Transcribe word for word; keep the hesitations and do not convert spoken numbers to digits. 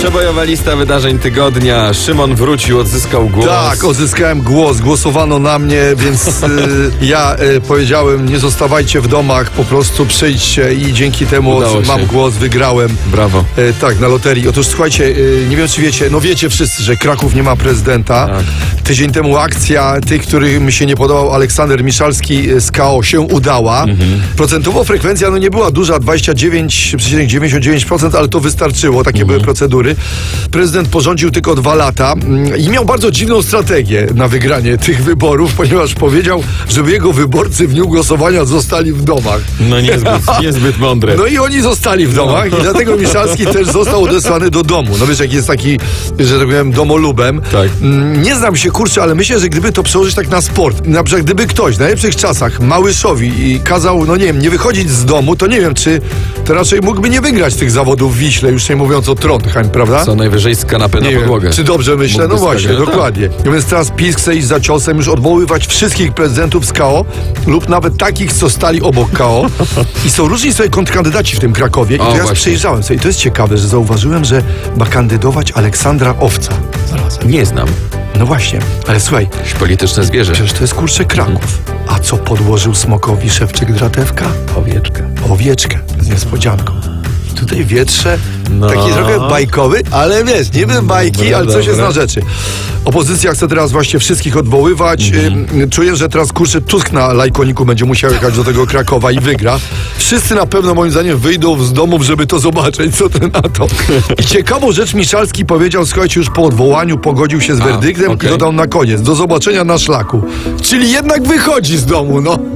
Przebojowa lista wydarzeń tygodnia. Szymon wrócił, odzyskał głos. Tak, odzyskałem głos, głosowano na mnie, więc y, ja y, powiedziałem, nie zostawajcie w domach, po prostu przyjdźcie i dzięki temu Udało mam się. głos, wygrałem. Brawo. Y, tak, na loterii. Otóż słuchajcie, y, nie wiem czy wiecie, no wiecie wszyscy, że Kraków nie ma prezydenta. Tak. Tydzień temu akcja tych, którym się nie podobał Aleksander Miszalski z K O się udała. Mhm. Procentowo frekwencja no nie była duża, dwadzieścia dziewięć przecinek dziewięćdziesiąt dziewięć procent, ale to wystarczyło, takie Mhm. były procedury. Prezydent porządził tylko dwa lata i miał bardzo dziwną strategię na wygranie tych wyborów, ponieważ powiedział, żeby jego wyborcy w dniu głosowania zostali w domach. No niezbyt, niezbyt mądre. No i oni zostali w domach i dlatego Miszalski też został odesłany do domu. No wiesz, jak jest taki, że tak powiem, domolubem. Tak. Nie znam się, kurczę, ale myślę, że gdyby to przełożyć tak na sport, na przykład gdyby ktoś w najlepszych czasach Małyszowi i kazał, no nie wiem, nie wychodzić z domu, to nie wiem, czy to raczej mógłby nie wygrać tych zawodów w Wiśle, już nie mówiąc o Trondheim, prawda? Co najwyżej z kanapy na Nie podłogę. wiem, czy dobrze myślę? Mógłby No właśnie, skakać, no dokładnie. No więc teraz PiS chce iść za ciosem, już odwoływać wszystkich prezydentów z K O lub nawet takich, co stali obok K O. I są różni sobie kontrkandydaci w tym Krakowie. I O, to ja właśnie. przejrzałem sobie. I to jest ciekawe, że zauważyłem, że ma kandydować Aleksandra Owca. Zarazem. Nie znam. No właśnie, ale słuchaj, Jakieś polityczne zwierzę. przecież to jest kurczę Kraków. A co podłożył Smokowi Szewczyk Dratewka? Owieczkę. Owieczkę z niespodzianką. I tutaj wietrze, No. taki trochę bajkowy, ale wiesz, niby bajki, Dobra, ale coś jest dobra. na rzeczy. Opozycja chce teraz właśnie wszystkich odwoływać. Mhm. Ym, Czuję, że teraz kurczę Tusk na lajkoniku będzie musiał jechać do tego Krakowa i wygra. Wszyscy na pewno moim zdaniem wyjdą z domów, żeby to zobaczyć, co ty na to. I ciekawą rzecz Miszalski powiedział, słuchajcie, już po odwołaniu pogodził się z A, werdyktem okej. i dodał na koniec, do zobaczenia na szlaku. Czyli jednak wychodzi z domu, no.